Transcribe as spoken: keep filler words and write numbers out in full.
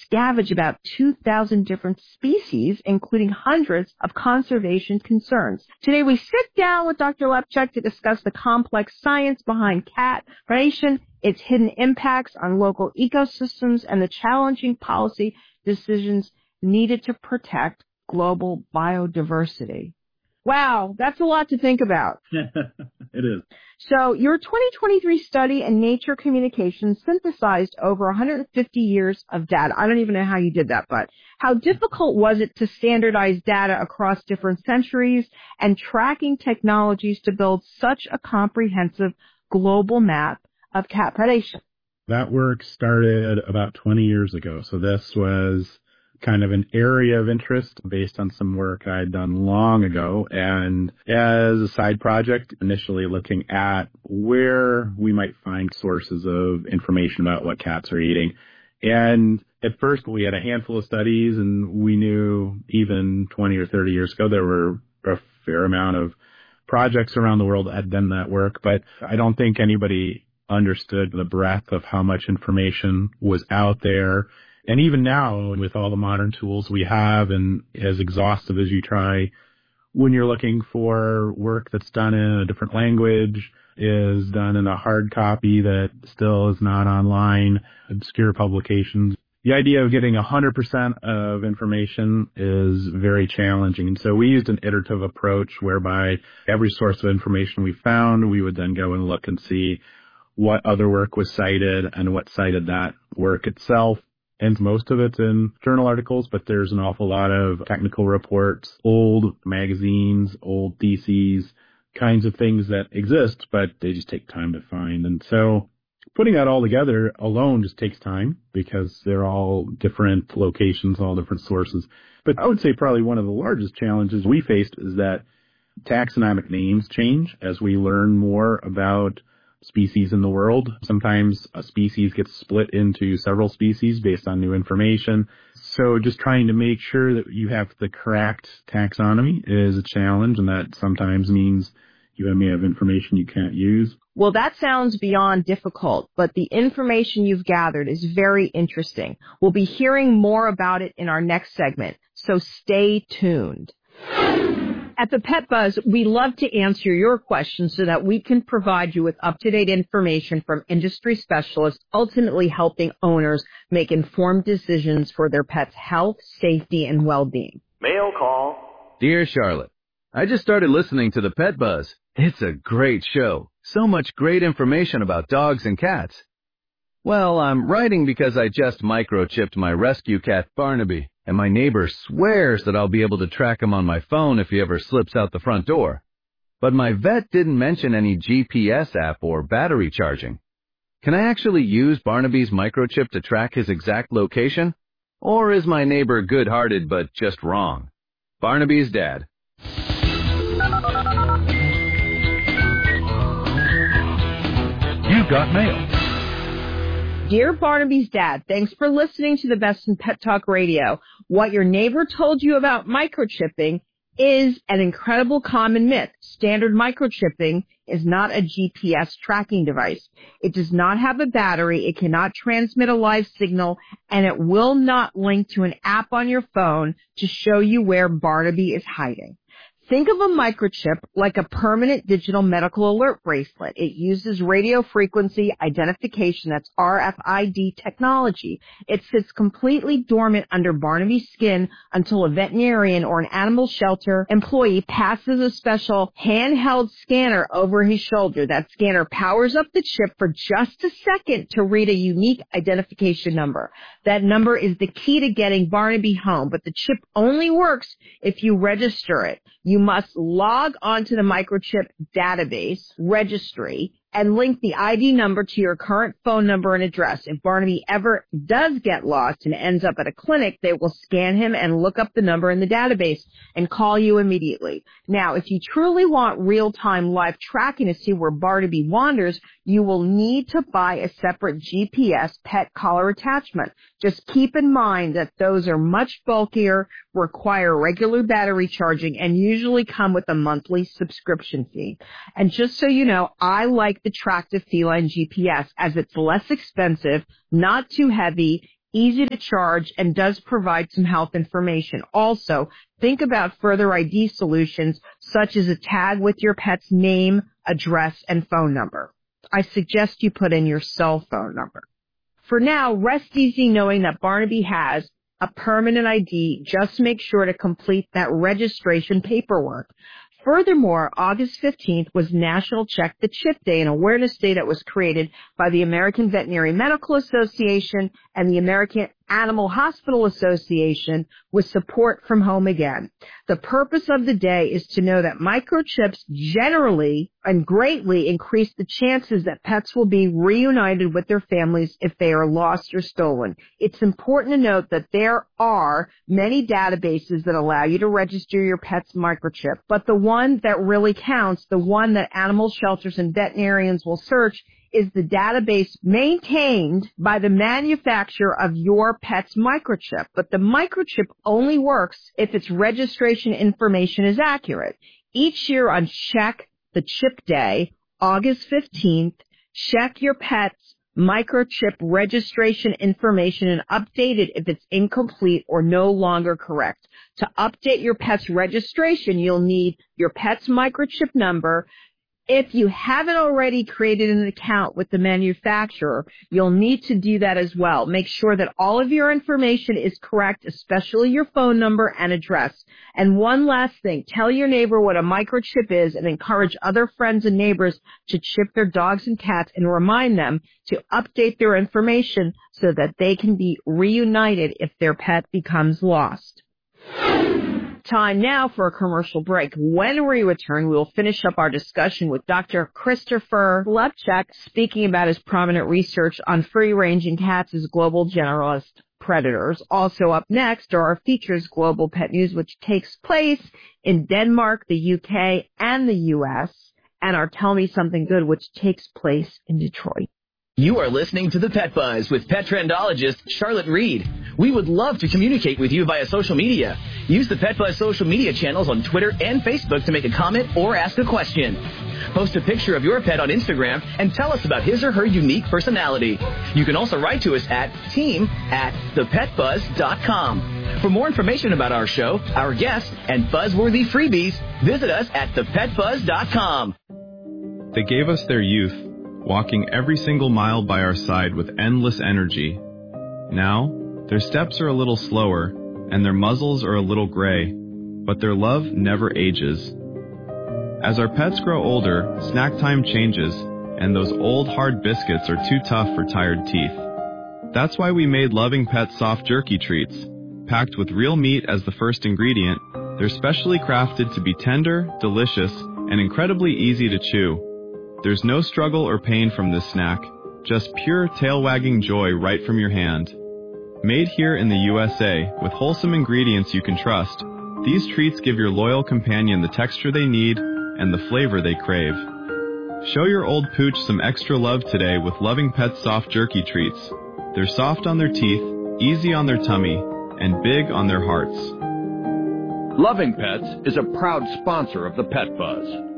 scavenge about two thousand different species, including hundreds of conservation concerns. Today we sit down with Doctor Lepchuk to discuss the complex science behind cat predation, its hidden impacts on local ecosystems, and the challenging policy decisions needed to protect global biodiversity. Wow, that's a lot to think about. It is. So your twenty twenty-three study in Nature Communications synthesized over one hundred fifty years of data. I don't even know how you did that, but how difficult was it to standardize data across different centuries and tracking technologies to build such a comprehensive global map of cat predation? That work started about twenty years ago. So this was kind of an area of interest based on some work I'd done long ago. And as a side project, initially looking at where we might find sources of information about what cats are eating. And at first we had a handful of studies, and we knew even twenty or thirty years ago there were a fair amount of projects around the world that had done that work. But I don't think anybody understood the breadth of how much information was out there. And even now, with all the modern tools we have, and as exhaustive as you try, when you're looking for work that's done in a different language, is done in a hard copy that still is not online, obscure publications, the idea of getting one hundred percent of information is very challenging. And so we used an iterative approach whereby every source of information we found, we would then go and look and see what other work was cited and what cited that work itself. And most of it's in journal articles, but there's an awful lot of technical reports, old magazines, old theses, kinds of things that exist, but they just take time to find. And so putting that all together alone just takes time because they're all different locations, all different sources. But I would say probably one of the largest challenges we faced is that taxonomic names change as we learn more about species in the world. Sometimes a species gets split into several species based on new information. So just trying to make sure that you have the correct taxonomy is a challenge, and that sometimes means you may have information you can't use. Well, that sounds beyond difficult, but the information you've gathered is very interesting. We'll be hearing more about it in our next segment, so stay tuned. At the Pet Buzz, we love to answer your questions so that we can provide you with up-to-date information from industry specialists, ultimately helping owners make informed decisions for their pet's health, safety, and well-being. Mail call. Dear Charlotte, I just started listening to the Pet Buzz. It's a great show. So much great information about dogs and cats. Well, I'm writing because I just microchipped my rescue cat, Barnaby. And my neighbor swears that I'll be able to track him on my phone if he ever slips out the front door. But my vet didn't mention any G P S app or battery charging. Can I actually use Barnaby's microchip to track his exact location? Or is my neighbor good-hearted but just wrong? Barnaby's dad. You've got mail. Dear Barnaby's dad, thanks for listening to the Best in Pet Talk Radio. What your neighbor told you about microchipping is an incredible common myth. Standard microchipping is not a G P S tracking device. It does not have a battery, it cannot transmit a live signal, and it will not link to an app on your phone to show you where Barnaby is hiding. Think of a microchip like a permanent digital medical alert bracelet. It uses radio frequency identification, that's R F I D technology. It sits completely dormant under Barnaby's skin until a veterinarian or an animal shelter employee passes a special handheld scanner over his shoulder. That scanner powers up the chip for just a second to read a unique identification number. That number is the key to getting Barnaby home, but the chip only works if you register it. You must log onto the microchip database registry and link the I D number to your current phone number and address. If Barnaby ever does get lost and ends up at a clinic, they will scan him and look up the number in the database and call you immediately. Now, if you truly want real-time live tracking to see where Barnaby wanders, you will need to buy a separate G P S pet collar attachment. Just keep in mind that those are much bulkier, require regular battery charging, and usually come with a monthly subscription fee. And just so you know, I like the Tractive Feline G P S as it's less expensive, not too heavy, easy to charge, and does provide some health information. Also, think about further I D solutions such as a tag with your pet's name, address, and phone number. I suggest you put in your cell phone number. For now, rest easy knowing that Barnaby has a permanent I D. Just make sure to complete that registration paperwork. Furthermore, August fifteenth was National Check the Chip Day, an awareness day that was created by the American Veterinary Medical Association and the American Animal Hospital Association with support from Home Again. The purpose of the day is to know that microchips generally and greatly increase the chances that pets will be reunited with their families if they are lost or stolen. It's important to note that there are many databases that allow you to register your pet's microchip, but the one that really counts, the one that animal shelters and veterinarians will search, is the database maintained by the manufacturer of your pet's microchip. But the microchip only works if its registration information is accurate. Each year on Check the Chip Day, August fifteenth, check your pet's microchip registration information and update it if it's incomplete or no longer correct. To update your pet's registration, you'll need your pet's microchip number. If you haven't already created an account with the manufacturer, you'll need to do that as well. Make sure that all of your information is correct, especially your phone number and address. And one last thing, tell your neighbor what a microchip is and encourage other friends and neighbors to chip their dogs and cats and remind them to update their information so that they can be reunited if their pet becomes lost. Time now for a commercial break. When we return, we will finish up our discussion with Doctor Christopher Lepchak, speaking about his prominent research on free-ranging cats as global generalist predators. Also up next are our features Global Pet News, which takes place in Denmark, the U K, and the U S, and our Tell Me Something Good, which takes place in Detroit. You are listening to The Pet Buzz with pet trendologist Charlotte Reed. We would love to communicate with you via social media. Use the Pet Buzz social media channels on Twitter and Facebook to make a comment or ask a question. Post a picture of your pet on Instagram and tell us about his or her unique personality. You can also write to us at team at the pet buzz dot com. For more information about our show, our guests, and buzzworthy freebies, visit us at the pet buzz dot com. They gave us their youth, walking every single mile by our side with endless energy. Now, their steps are a little slower, and their muzzles are a little gray, but their love never ages. As our pets grow older, snack time changes, and those old hard biscuits are too tough for tired teeth. That's why we made Loving Pets soft jerky treats. Packed with real meat as the first ingredient, they're specially crafted to be tender, delicious, and incredibly easy to chew. There's no struggle or pain from this snack, just pure tail-wagging joy right from your hand. Made here in the U S A, with wholesome ingredients you can trust, these treats give your loyal companion the texture they need and the flavor they crave. Show your old pooch some extra love today with Loving Pets soft jerky treats. They're soft on their teeth, easy on their tummy, and big on their hearts. Loving Pets is a proud sponsor of the Pet Buzz.